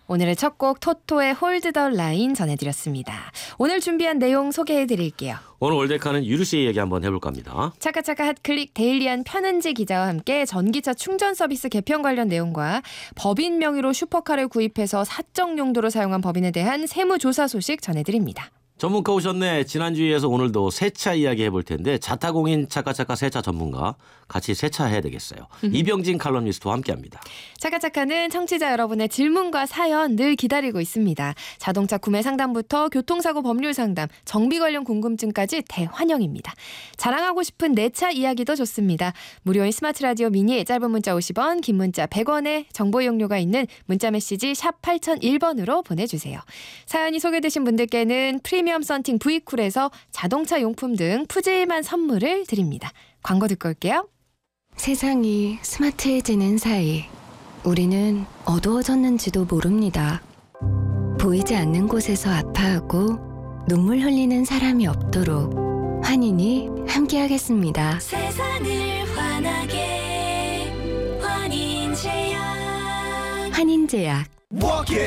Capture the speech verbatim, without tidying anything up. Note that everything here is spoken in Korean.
오늘의 첫 곡 토토의 홀드 더 라인 전해드렸습니다. 오늘 준비한 내용 소개해드릴게요. 오늘 올데카는 유루 씨의 얘기 한번 해볼까 합니다. 차카차카 핫클릭 데일리한 편은지 기자와 함께 전기차 충전 서비스 개편 관련 내용과 법인 명의로 슈퍼카를 구입해서 사적 용도로 사용한 법인에 대한 세무조사 소식 전해드립니다. 전문가 오셨네. 지난주에 이어서 오늘도 세차 이야기 해볼 텐데 자타공인 차카차카 세차 전문가 같이 세차해야 되겠어요. 이병진 칼럼니스트와 함께합니다. 차카차카는 청취자 여러분의 질문과 사연 늘 기다리고 있습니다. 자동차 구매 상담부터 교통사고 법률 상담, 정비 관련 궁금증까지 대환영입니다. 자랑하고 싶은 내 차 이야기도 좋습니다. 무료인 스마트 라디오 미니 짧은 문자 오십 원, 긴 문자 백 원의 정보 이용료가 있는 문자 메시지 샵 팔공공일 번으로 보내주세요. 사연이 소개되신 분들께는 프리미엄 썬팅 브이쿨에서 자동차 용품 등 푸짐한 선물을 드립니다. 광고 듣고 올게요. 세상이 스마트해지는 사이 우리는 어두워졌는지도 모릅니다. 보이지 않는 곳에서 아파하고 눈물 흘리는 사람이 없도록 환인이 함께하겠습니다. 세상을 환하게 환인제약 환인제약. Walk it.